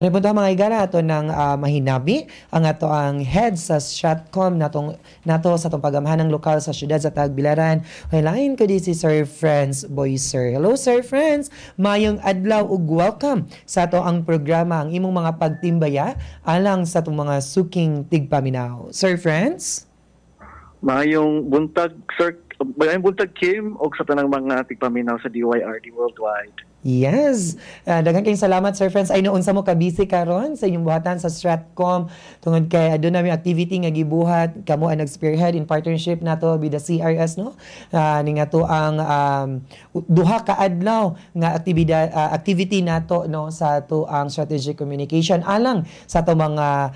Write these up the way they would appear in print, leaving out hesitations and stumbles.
Punta mga igala ato ng mahinabi ang ato ang head sa Stratcom nato sa itong pagamhanang lokal sa syudad sa Tagbilaran. Hilain ko di si Sir Franz Boyser. Hello Sir Franz, mayong adlaw ug welcome sa ato ang programa ang imong mga pagtimbaya alang sa itong mga suking tigpaminaw. Sir Franz? Mayong buntag, Sir, mayong buntag Kim o sa tanang mga tigpaminaw sa DYRD Worldwide. Yes. Daghang kayong salamat Sir Friends. Ay noon sa mo ka-busy karon sa inyong buhatan sa Stratcom tungod kay aduna namin activity nga gibuhat kamo ang nag-spearhead in partnership nato with the CRS no. Ning ato ang duha ka adlaw nga activity nato no sa ato ang strategic communication alang sa ato mga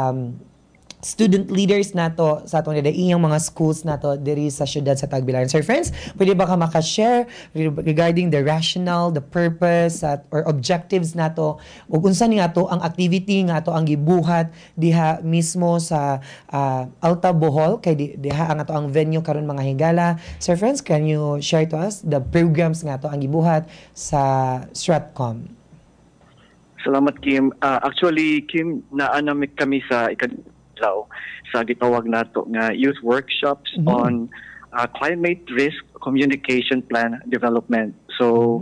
student leaders nato sa atong iyang mga schools nato diri sa syudad sa Tagbilaran. Sir Friends, pwede ba ka maka-share regarding the rationale, the purpose or objectives nato ug unsa ni ato ang activity nga ato ang gibuhat diha mismo sa Alta Bohol kay diha ang ato ang venue karon mga higala. Sir Friends, can you share to us the programs nga ato ang gibuhat sa Stratcom? Salamat Kim. Actually Kim, naanamik kami sa sa gitawag nato nga youth workshops on climate risk communication plan development. So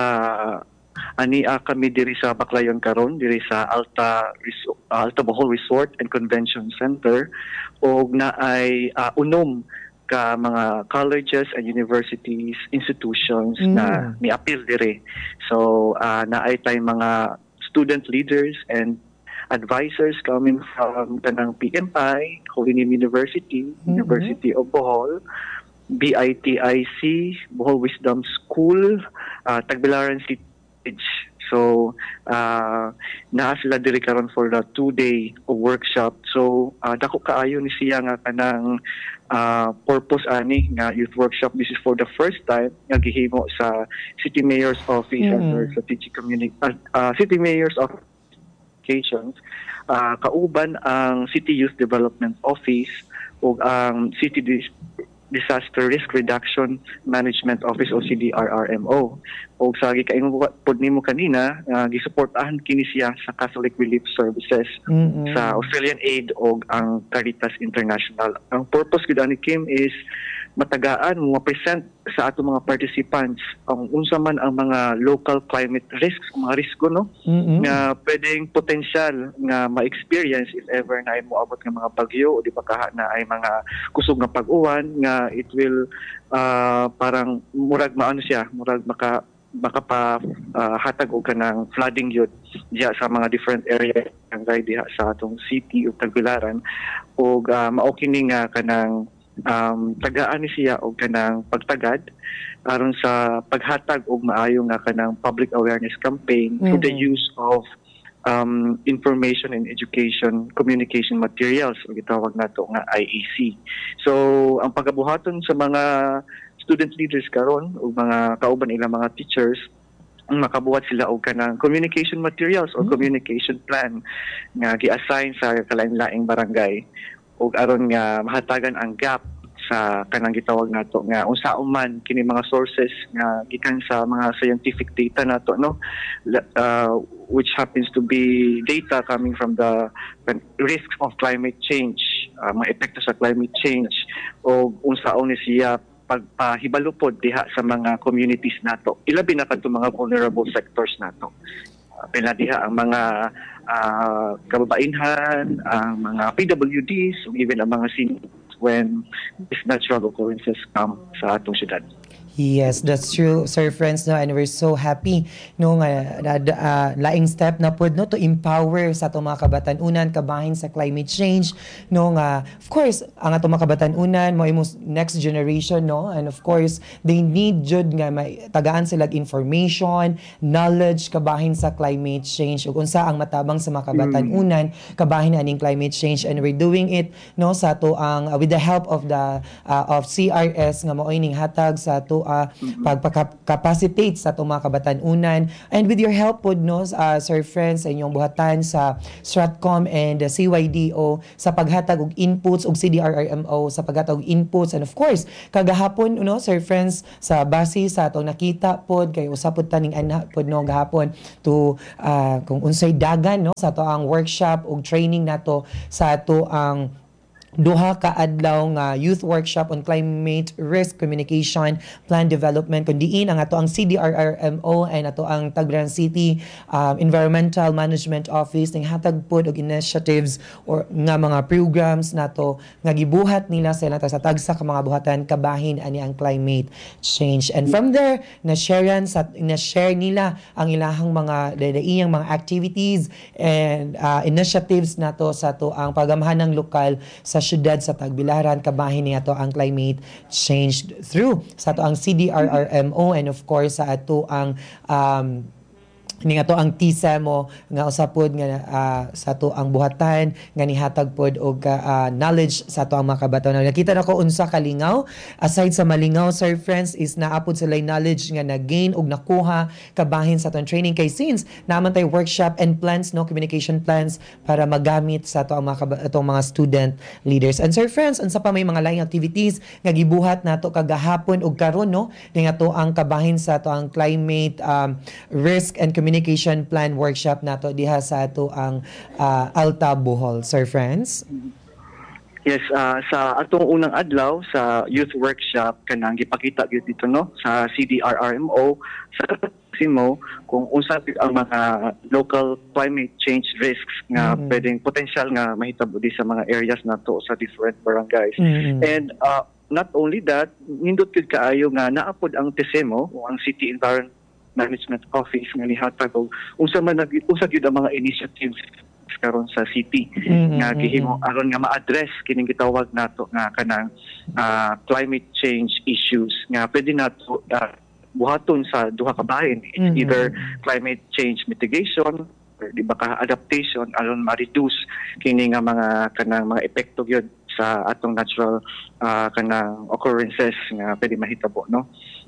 ani kami diri sa Baclayon karon diri sa Alta Bohol Resort and Convention Center og naay unom ka mga colleges and universities, institutions na mi-appeal diri. So naay tay mga student leaders and advisors coming from kanang PMI, Holy Name University, University of Bohol, BITIC, Bohol Wisdom School, Tagbilaran City. So, naa sila diri karon for the 2-day workshop. So, dako kaayo ni siya nga kanang purpose ani nga youth workshop. This is for the first time nga gihimo sa City Mayor's Office and Strategic City Mayor's Office kauban ang City Youth Development Office o ang City Disaster Risk Reduction Management Office o CDRRMO. O sa gikaingon pod nimo kanina, gisuportahan kini siya sa Catholic Relief Services sa Australian Aid o ang Caritas International. Ang purpose gid ani Kim is matagaan mo present sa ato mga participants ang unsa man ang mga local climate risks, mga risko no nga pwedeng potensyal nga ma-experience if ever na ay moabot nga mga bagyo o di pa kaha na ay mga kusog nga pag-uwan nga it will parang murag maano siya, murag makapa hatag og kanang flooding yun diya sa mga different area ang diha sa atong city ug Tagbilaran ug mao kini nga kanang tagaan ni siya og kanang pagtagad aron sa paghatag og maayo nga kanang public awareness campaign through the use of information and education communication materials o gitawag nato nga IEC. So ang pagabuhaton sa mga student leaders karon ug mga kauban ilang mga teachers makabuhat sila og kanang communication materials or communication plan nga gi-assign sa kalain-laing barangay ug aron nga mahatagan ang gap sa kanang gitawag nato nga unsaon man kini mga sources nga gikan sa mga scientific data nato no which happens to be data coming from the risks of climate change, mga epekto sa climate change o unsaon ni siya pagpahibalupod diha sa mga communities nato. Ilabi na kadto mga vulnerable sectors nato. Pila diha ang mga kababainhan, ang mga PWDs, even ang mga seniors when these natural occurrences come sa atong syudad. Yes, that's true, Sir Friends, no, and we're so happy no nga laing step na pod no to empower sa atong mga kabatan-unan kabahin sa climate change no nga of course ang atong mga kabatan-unan mo imong next generation no, and of course they need jud nga may tagaan sila information, knowledge kabahin sa climate change ug unsa ang matabang sa mga kabatan-unan kabahin aning climate change, and we're doing it no sa ato ang with the help of the of CRS nga mao ining hatag sa ato pagcapacitate sa itong mga kabatanunan. And with your help po, no, Sir Friends, sa inyong buhatan sa Stratcom and CYDO sa paghatag og inputs og CDRRMO sa paghatag og inputs, and of course kagahapon, no, Sir Friends, sa base sa atong nakita pod kay usapod taning ana pod no gahapon to kung unsay dagan, no, sa ato ang workshop ug training nato sa ato ang duha ka adlaw nga youth workshop on climate risk communication plan development kun diin ang ato ang CDRRMO and ato ang Tagbilaran City Environmental Management Office ning hatag pod og initiatives or nga mga programs nato nga gibuhat nila sa tagsa ka mga buhatan kabahin ani ang climate change. And from there na-share nila ang ilahang mga iyang mga activities and initiatives nato sa ato ang pagamhanang lokal sa syudad sa Tagbilaran kabahin niya to ang climate change through sa ato ang CDRRMO and of course sa ato ang ning ato ang TISEMO nga usapod nga sa ato ang buhatan nga nihatag pod og knowledge sa ato ang mga kabatanon. Nakita nako unsa kalingaw aside sa malingaw, Sir Friends, is naapod sila knowledge nga na-gain og nakuha kabahin sa atong training kay since naman tay workshop and plans, no, communication plans para magamit sa ato ang atong mga student leaders. And Sir Friends, unsa pa may mga laing activities nga gibuhat nato kagahapon og karon, no, ning ato ang kabahin sa ato ang climate risk and communication plan workshop nato diha sa ato ang Alta, Bohol, Sir Friends. Yes, sa atong unang adlaw sa youth workshop kanang gipakita gyud dito, no, sa CDRRMO sa SIMO kung unsa ang mga local climate change risks nga pwedeng potential nga mahitabo di sa mga areas nato sa different barangays. And not only that, nindot gyud kaayo nga naapod ang TESEMO o ang City Environment Management Office nga nihatag og unsa gyud ang mga initiatives karon sa city nga gihimo aron nga ma-address kining gitawag nato nga kanang climate change issues nga pwede nato buhaton sa duha ka bahin. It's either climate change mitigation or di ba ka adaptation aron ma-reduce kini nga mga kanang mga epekto gyud sa atong natural kanang occurrences nga pwede mahitabo, no.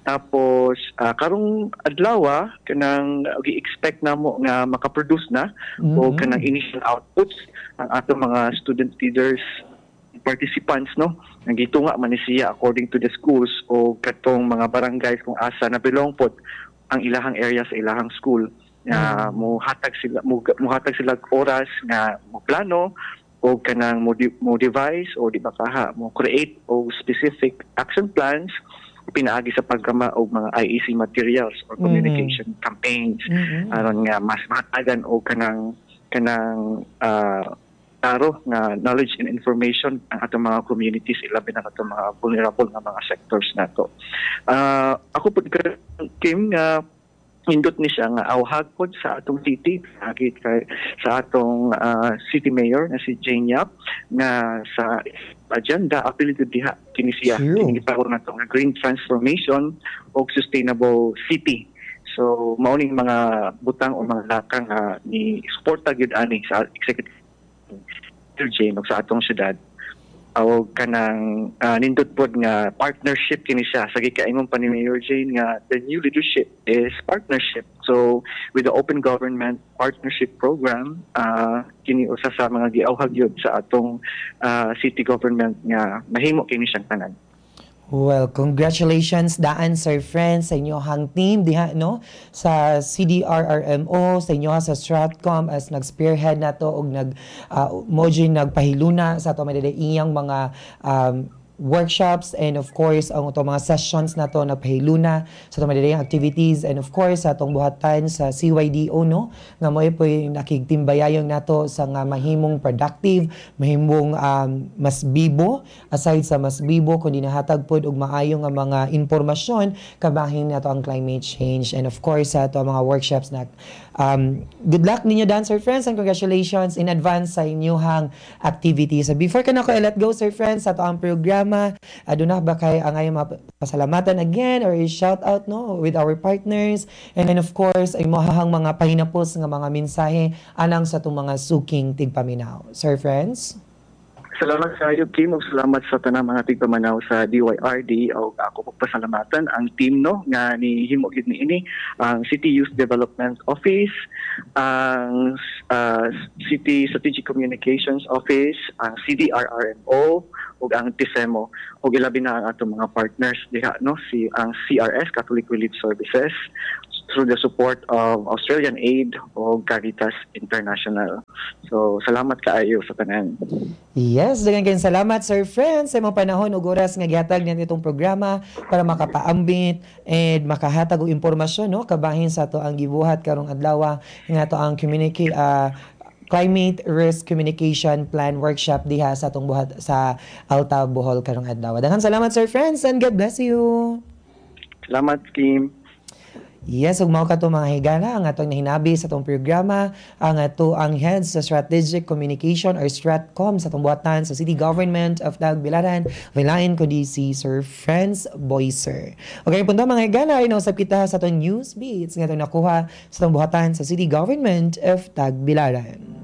Tapos karong adlaw kanang gi-expect namo nga maka-produce na o kanang initial outputs ang atong mga student leaders participants, no, nga gitunga man ni siya according to the schools o katong mga barangays kung asa na belong pod ang ilahang area sa ilahang school. Muhatag sila oras nga mo plano o kanang mo devise o di ba kaha mo create o specific action plans pinaagi sa paggama og mga IEC materials or communication campaigns aron nga mas mahatagan o kanang taro nga knowledge and information ang atong mga communities, ilabi na atong mga vulnerable nga mga sectors nato. Ako po Kim nga indot ni siya nga awhag pod sa atong city agit kay sa atong city mayor na si Jane Yap nga sa agenda apil diha kini siya kini gitawag nato nga green transformation o sustainable city. So mao ning mga butang o mga lakang ni suporta gyud ani sa executive Jane og sa atong syudad o kanang nindot pod nga partnership kini siya sa gikaingon pa ni Mayor Jane nga the new leadership is partnership. So with the open government partnership program kini usa sa mga giawhag yun sa atong city government nga mahimo kini siyang tanan. Well, congratulations daan, Sir Friends, sa inyohang team diha, no, sa CDRRMO, sa inyo sa Stratcom as nag-spearhead nato og nagpahiluna sa ato madadaiyang mga workshops and of course ang itong mga sessions na to nagpahiluna sa itong madadayang activities and of course sa itong buhatan sa CYDO, no, nga mo po nakigtimbayayong nato sa nga mahimong productive, mahimong mas bibo, aside sa mas bibo kundi nahatag pod og maayo nga mga impormasyon kabahin nato ang climate change and of course sa ato mga workshops na good luck ninyo dan, Sir Friends, and congratulations in advance sa inyong activities. So before ka na ko let go, Sir Friends, sa ato ang programa aduna ba kay ang ayong pasalamatan again or shout out, no, with our partners and then of course ay mohahang mga pahinapos nga mga mensahe anang sa itong mga suking tigpaminaw, Sir Friends? Salamat sa iyo, Kim, ug salamat sa tanang mga tigpamanaw sa DYRD o ako pagpasalamatan ang team no nga ni himo gid niini ang City Youth Development Office, ang City Strategic Communications Office, ang CDRRMO ug ang TISEMO ug ilabi na ang atong mga partners diha no ang CRS Catholic Relief Services through the support of Australian Aid o Caritas International. So, salamat kaayo sa tanan. Yes, daghang kayong salamat Sir Friends sa imong panahon ug oras nga gihatag niya itong programa para makapaambit and makahatag og impormasyon no kabahin sa ato ang gibuhat karong adlaw nga ato ang Climate Risk Communication Plan Workshop diha sa atong buhat sa Alta Bohol karong adlaw. Daghang salamat Sir Friends and God bless you. Salamat, Kim. Yes, ug mao kato mga higala ang atong nahinabi sa atong programa ang ato ang head sa Strategic Communication or Stratcom sa atong buhatan sa City Government of Tagbilaran, Vilain kundi si Sir Franz Boyser. Okay, punta mga higala ay nausap kita sa atong news beats nga atong nakuha sa atong buhatan sa City Government of Tagbilaran.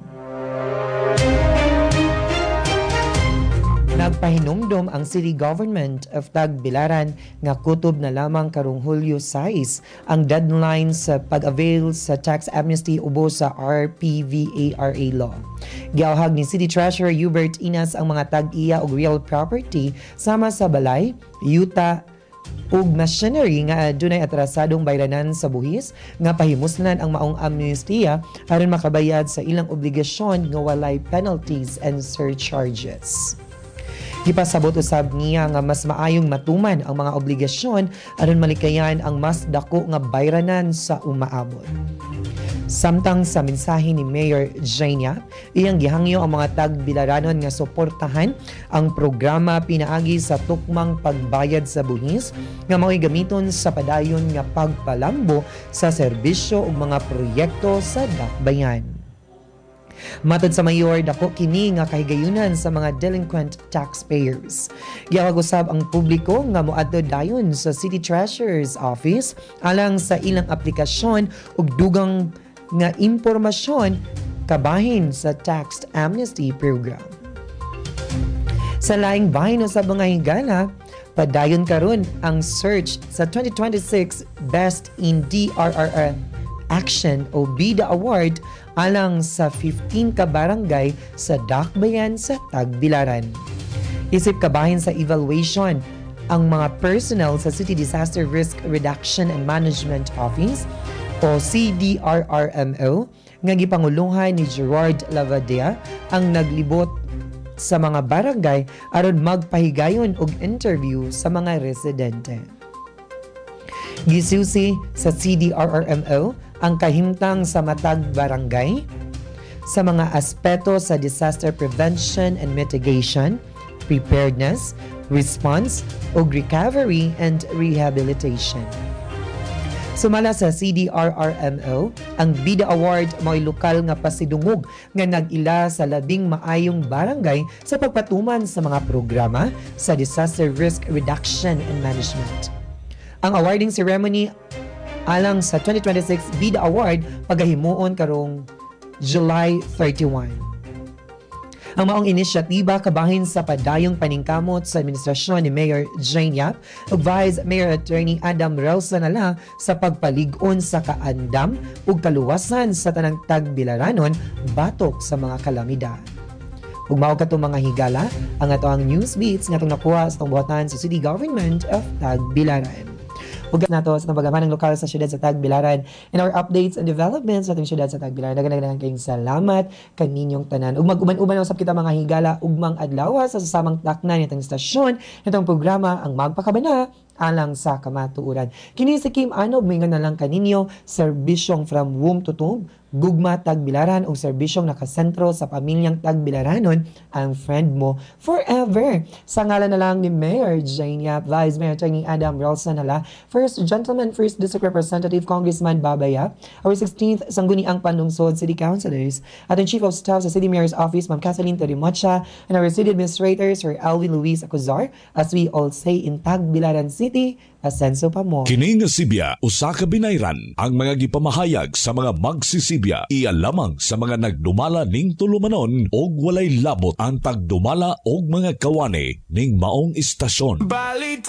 Nagpahinumdom ang City Government of Tagbilaran nga kutob na lamang karong Hulyo 6 ang deadline sa pag-avail sa tax amnesty ubos sa RPVARA law. Giawhag ni City Treasurer Hubert Inas ang mga tag-iya og real property sama sa balay, yuta, ug machinery nga adunay atrasadong bayranan sa buhis nga pahimusnan ang maong amnestiya aron makabayad sa ilang obligasyon nga walay penalties and surcharges. Gipasabot usab niya nga mas maayong matuman ang mga obligasyon aron malikayan ang mas dako nga bayranan sa umaabot. Samtang sa mensahe ni Mayor Jania, iyang gihangyo ang mga tagbilaranon nga suportahan ang programa pinaagi sa tukmang pagbayad sa buhis nga mao'y gamiton sa padayon nga pagpalambo sa serbisyo ug mga proyekto sa dakbayan. Matod sa mayor, dako kini nga kahigayunan sa mga delinquent taxpayers. Giawag usab ang publiko nga moadto dayon sa City Treasurer's Office alang sa ilang aplikasyon ug dugang nga impormasyon kabahin sa tax amnesty program. Sa laing bahin sa mga higala, padayon karon ang search sa 2026 Best in DRRM Action o BIDA Award alang sa 15 ka barangay sa Dakbayan sa Tagbilaran. Isip kabahin sa evaluation ang mga personnel sa City Disaster Risk Reduction and Management Office o CDRRMO nga gipangulungan ni Gerard Lavadea ang naglibot sa mga barangay aron magpahigayon og interview sa mga residente. Gisusi sa CDRRMO ang kahimtang sa matag barangay sa mga aspeto sa disaster prevention and mitigation, preparedness, response, ug recovery and rehabilitation. Sumala sa CDRRMO, ang BIDA Award mo'y lokal nga pasidungog nga nag-ila sa labing maayong barangay sa pagpatuman sa mga programa sa disaster risk reduction and management. Ang awarding ceremony alang sa 2026 BIDA Award pagahimuon karong July 31. Ang maong inisyatiba kabahin sa padayong paningkamot sa administrasyon ni Mayor Jane Yap ug Vice Mayor Attorney Adam Rausanala sa pagpalig-on sa kaandam ug kaluwasan sa tanang Tagbilaranon batok sa mga kalamidad. Ug mao kato mga higala ang ato ang news beats nga atong nakuha sa buhatan sa City Government of Tagbilaran. Ug nato sa pagamanang lokal sa siyudad sa Tagbilaran and our updates and developments sa ating siyudad sa Tagbilaran. Daghang kayong salamat kaninyong tanan. Ug mag-uban-uban usab kita mga higala ugmang adlaw sa sasamang taknan nitong istasyon nitong programa ang Magpakabana alang sa kamatuoran. Kini si Kim Anob mingon na lang kaninyo serbisyong from womb to tomb gugma Tagbilaran o serbisyong nakasentro sa pamilyang Tagbilaranon ang friend mo forever. Sa ngalan na lang ni Mayor Jane Yap, Vice Mayor Attorney Adam Ralsanala, First Gentleman, First District Representative Congressman Baba Yap, our 16th Sangguniang Panlungsod City Councilors, at ang Chief of Staff sa City Mayor's Office, Ma'am Kathleen Terimocha, and our City Administrator, Sir Alvin Luis Acuzar, as we all say in Tagbilaran City, City, Asenso pa mo. Kini nga Sibya usa ka binayran ang mga gipamahayag sa mga magsisibya iya lamang sa mga nagdumala ning tulumanon og walay labot ang pagdumala og mga kawani ning maong istasyon.